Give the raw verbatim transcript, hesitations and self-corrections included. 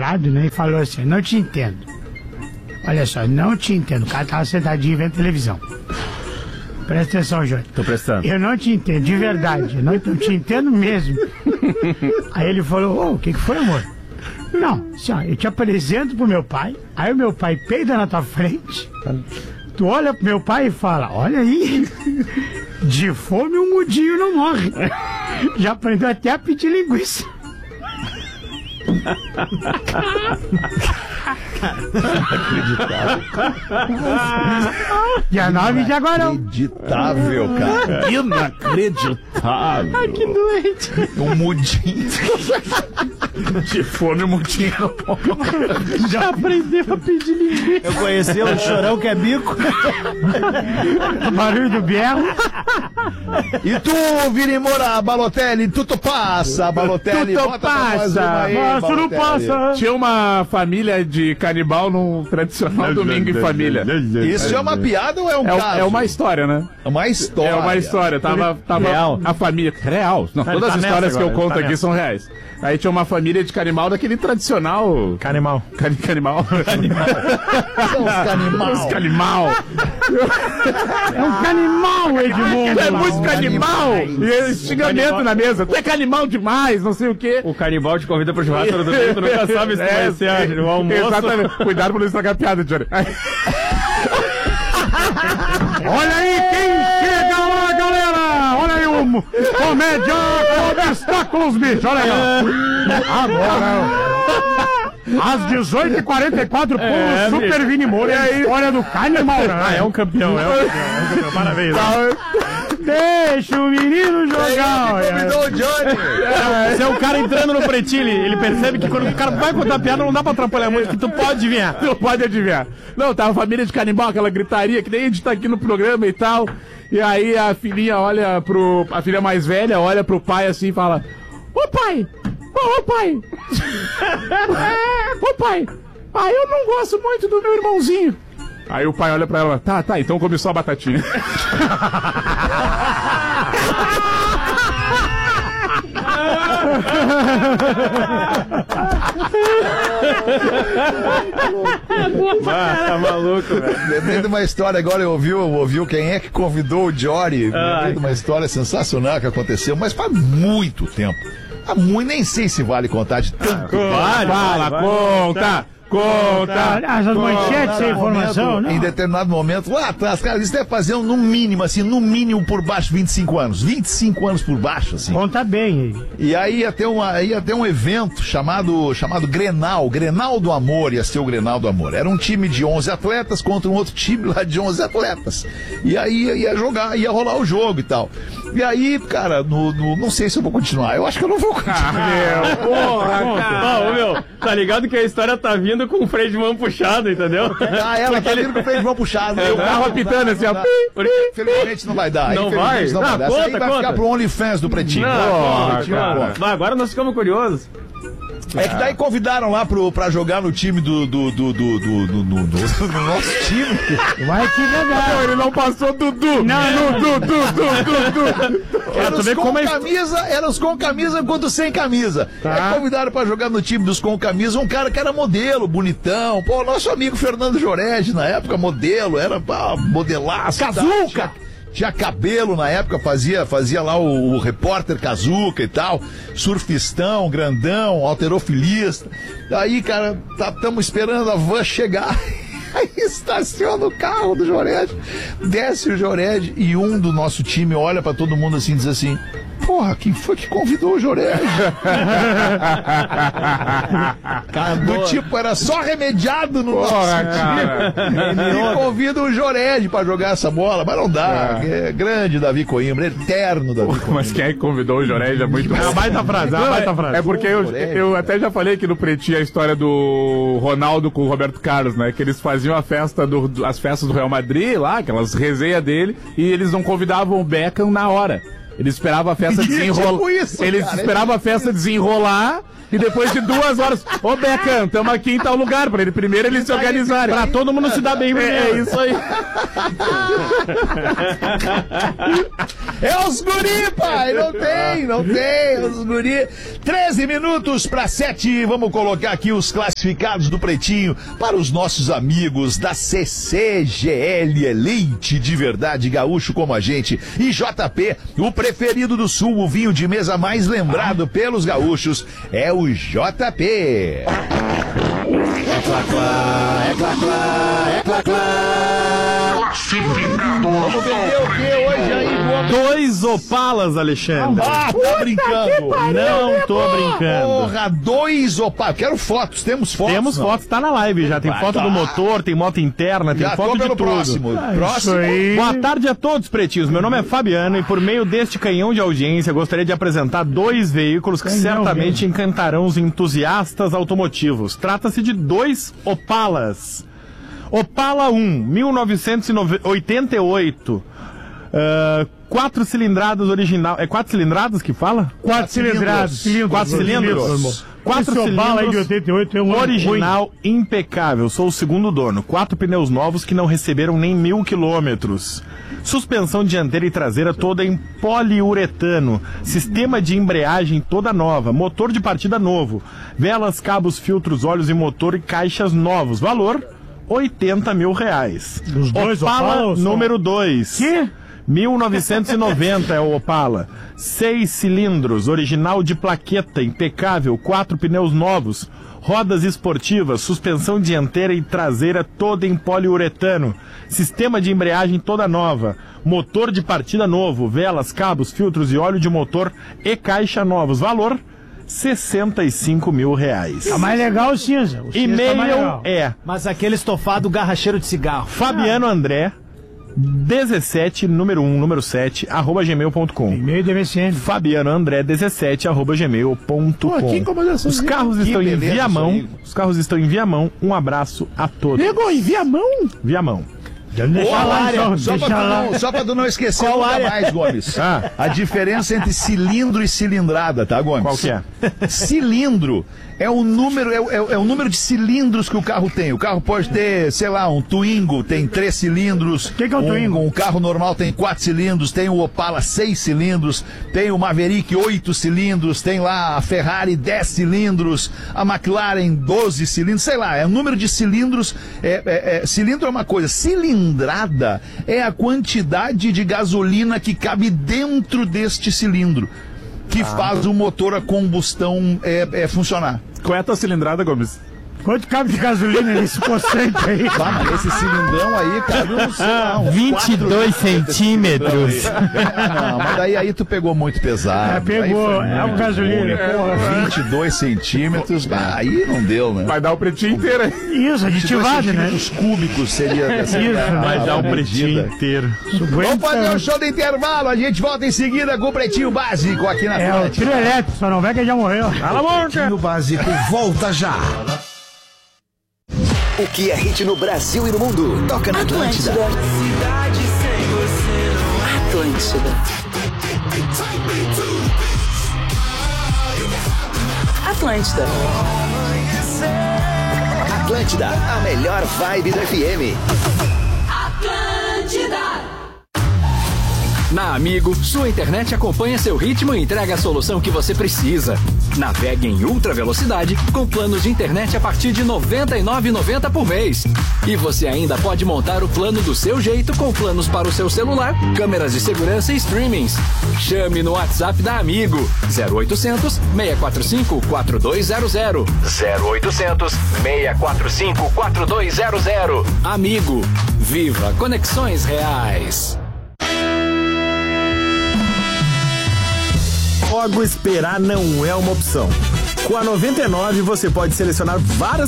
advogado, né, e falou assim, não te entendo. Olha só, não te entendo. O cara tava sentadinho vendo televisão. Presta atenção, Jônio. Tô prestando. Eu não te entendo, de verdade. Eu não, não te entendo mesmo. Aí ele falou, ô, o que que foi, amor? Não, assim, ó, eu te apresento pro meu pai, aí o meu pai peida na tua frente, tu olha pro meu pai e fala, olha aí, de fome um mudinho não morre. Já aprendeu até a pedir linguiça. Inacreditável. Dia nove de agora. Inacreditável, cara. Inacreditável. Ai, que doente. Um mudinho. De fome, um mudinho. Já aprendeu a pedir linguiça. Eu conheci o chorão que é bico. Barulho do berro. E tu, Vini Moura, Balotelli, tudo passa, Balotelli. Tudo bota pra nós passa. uma aí, Nossa, não Balotelli. passa. Tinha uma família de canibal num tradicional domingo em família. Isso é uma piada ou é um É, caso? é uma história, né? É uma história. É uma história. Tava, tava Real. a família. Real. Não, Ele todas tá as histórias nessa que eu agora, conto ele tá aqui nessa. são reais. Aí tinha uma família de canibal daquele tradicional. Canimal. Cani, canimal. São os canimal. Os canimal. É um canimal, Edmundo. É muito canimal. E esse xingamento canibal- na mesa. Tu é canimal demais, não sei o quê. O canibal te convida pro churrasco do domingo, tu nunca sabe se É, vai ser o almoço. Exatamente. Cuidado pra não estragar a piada, Johnny. Olha aí quem chega lá, galera! Olha aí o comédia com obstáculos, bicho! Olha aí, ó. Agora, às dezoito e quarenta e quatro, por É, Super bicho. Vini Moura e a história do Canimal. Ah, é um campeão, é um campeão, é um campeão. Parabéns. Deixa o menino jogar! olha. Convidou o Johnny. Você é o cara entrando no pretinho, ele, ele percebe que quando o cara vai contar piada não dá pra atrapalhar muito, que tu pode adivinhar. Não pode adivinhar. Não, tava a família de canibal, aquela gritaria, que nem a gente tá aqui no programa e tal. E aí a filhinha olha pro... A filha mais velha olha pro pai assim e fala: Ô pai! Ô, ô pai! Ô pai! Ah, eu não gosto muito do meu irmãozinho. Aí o pai olha pra ela: Tá, tá, então come só a batatinha. Ah, tá maluco, velho. Lembrei de uma história agora, eu ouvi, eu ouvi quem é que convidou o Jory. Lembrei de uma história sensacional que aconteceu, mas faz muito tempo. Há muito, nem sei se vale contar de tanto. Vai, fala, conta! Conta! Essas manchetes sem informação, Em né? determinado momento, lá atrás, cara, eles devem fazer um, no mínimo, assim, no mínimo por baixo, vinte e cinco anos. vinte e cinco anos por baixo, assim. Conta bem aí. E aí ia ter, uma, ia ter um evento chamado, chamado Grenal, Grenal do Amor, ia ser o Grenal do Amor. Era um time de onze atletas contra um outro time lá de onze atletas. E aí ia jogar, ia rolar o jogo e tal. E aí, cara, no, no- não sei se eu vou continuar. Eu acho que eu não vou continuar. Meu, porra, cara! Ó, ô, meu, tá ligado que a história tá vindo com o freio de mão puxado, entendeu? Ah, ela tá vindo com o freio de mão puxado. E o carro apitando assim, ó. Infelizmente não vai dar. Não Infelizmente vai? Não vai Ah, dar. Essa aí conta, vai conta. ficar pro OnlyFans do Pretinho. Não, Pô, Pretinho, cara. Mas agora nós ficamos curiosos. É que daí convidaram lá pro, pra jogar no time do, do, do, do, do, do, do- do- do nosso time. Vai te cagar. Não, ele não passou Dudu! Não, não, Dudu, Dudu, Dudu! Era tu os vê com como é- camisa, era os com camisa quanto sem camisa. Aí convidaram pra jogar no time dos com camisa um cara que era modelo, bonitão. Pô, nosso amigo Fernando Jorege, na época, modelo, era pá, modelaço. Kazuca! Tinha, tinha cabelo na época, fazia, fazia lá o, o repórter Kazuca e tal. Surfistão, grandão, alterofilista. Aí, cara, estamos esperando a van chegar. Aí estaciona o carro do Jorege, desce o Jorege e um do nosso time olha pra todo mundo assim e diz assim: porra, quem foi que convidou o Jorege? Do tipo, era só remediado no Porra, nosso cara! time. E convida o Jorege pra jogar essa bola, mas não dá. É grande Davi Coimbra, eterno Davi Coimbra. Mas quem é que convidou o Jorege é muito É uma baita frase, é uma Não, baita é, frase. é porque eu, eu até já falei aqui no Pretinho a história do Ronaldo com o Roberto Carlos, né? Que eles faziam a festa do, do- as festas do Real Madrid lá, aquelas resenhas dele, e eles não convidavam o Beckham na hora. Eles esperavam a festa desenrolar. Tipo isso, eles cara. esperavam a festa desenrolar. E depois de duas horas, ô Beckham, estamos aqui em tal lugar, pra ele primeiro eles se organizarem. Pra todo mundo se dar bem É, é primeiro. isso aí. É os guri, pai! Não tem, não tem, os guri. treze minutos para sete, vamos colocar aqui os classificados do Pretinho para os nossos amigos da C C G L, leite de verdade gaúcho como a gente. E J P, o preferido do Sul, o vinho de mesa mais lembrado pelos gaúchos, é o J P. É clá, clá, é clá, clá, é clá, clá. Classificado. Vamos vender o que hoje aí, Gomes? Dois Opalas, Alexandre. Ah, tá brincando. Não tô brincando. Porra, dois Opalas. Quero fotos, temos fotos. Temos não? fotos, tá na live já. Tem Vai, foto tá. do motor, tem moto interna, tem Já foto tô de pelo tudo. próximo. Ah, próximo. isso aí. Boa tarde a todos, pretinhos. Meu nome é Fabiano e por meio deste canhão de audiência gostaria de apresentar dois veículos que Canhão certamente encantarão os entusiastas automotivos. Trata-se de dois Opalas. Opala um, mil novecentos e oitenta e oito. Uh, quatro cilindradas original. É quatro cilindradas que fala? Quatro cilindrados. cilindros, Quatro cilindros. Quatro Esse Opala aí de cilindros. oitenta e oito é um Original, impecável. Sou o segundo dono. Quatro pneus novos que não receberam nem mil quilômetros. Suspensão dianteira e traseira toda em poliuretano. Sistema de embreagem toda nova. Motor de partida novo. Velas, cabos, filtros, óleos e motor e caixas novos. Valor, oitenta mil reais. Os dois Opala Opala ou só? número dois. Que? mil novecentos e noventa é o Opala. Seis cilindros, original de plaqueta, impecável, quatro pneus novos, rodas esportivas, suspensão dianteira e traseira toda em poliuretano, sistema de embreagem toda nova, motor de partida novo, velas, cabos, filtros e óleo de motor e caixa novos. Valor, sessenta e cinco mil reais. Tá mais legal o cinza. O cinza E-mail tá mais legal. é Mas aquele estofado garra cheiro de cigarro. Fabiano André dezessete, número um, número sete, arroba gmail ponto com. E-mail D V C N. Fabiano André dezessete, arroba gmail ponto com. Pô, que incomodação. Os carros Que estão em beleza Viamão. isso aí. Os carros estão em Viamão. Um abraço a todos. Nego, envia a mão. Viamão. Deixa Qual lá, área? então, Só deixa pra, tu lá. não, só pra tu não esquecer Qual nunca área? mais, Gomes. Ah. A diferença entre cilindro e cilindrada, tá, Gomes? Qual que é? Cilindro é o número, é, o- é, o- é o número de cilindros que o carro tem. O carro pode ter, sei lá, um Twingo, tem três cilindros. Que que é o um, Twingo? Um carro normal tem quatro cilindros, tem o Opala seis cilindros, tem o Maverick oito cilindros, tem lá a Ferrari dez cilindros, a McLaren doze cilindros, sei lá, é o número de cilindros. É, é- é- cilindro é uma coisa, cilindrada é a quantidade de gasolina que cabe dentro deste cilindro, que faz o motor a combustão é, é, funcionar. Qual é a tua cilindrada, Gomes? Quanto cabe de gasolina nesse poçante aí? Tá, mas esse cilindrão aí cabe uns, sei lá, uns vinte e dois quatro centímetros. Não, mas daí aí tu pegou muito pesado. É, pegou, Aí foi é o muito gasolina, ruim. porra. vinte e dois centímetros, bah, aí não deu, né? Vai dar o pretinho inteiro aí. Isso, aditivado, né? Os cúbicos seria dessa Isso, Vai a- dar a o medida. pretinho inteiro. Vamos fazer um show de intervalo, a gente volta em seguida com o Pretinho Básico aqui na É o Atlântida. trio elétrico, só não vai que já morreu. Cala a boca! O Básico volta já. O que é hit no Brasil e no mundo? Toca na Atlântida. Atlântida. Atlântida. Atlântida, a melhor vibe do F M. Atlântida. Na Amigo, sua internet acompanha seu ritmo e entrega a solução que você precisa. Navegue em ultra velocidade com planos de internet a partir de noventa e nove reais e noventa centavos por mês. E você ainda pode montar o plano do seu jeito com planos para o seu celular, câmeras de segurança e streamings. Chame no WhatsApp da Amigo zero oitocentos, seis quatro cinco, quatro dois zero zero. zero oitocentos, seis quatro cinco, quatro dois zero zero. Amigo, viva conexões reais. Logo esperar não é uma opção. Com a noventa e nove você pode selecionar várias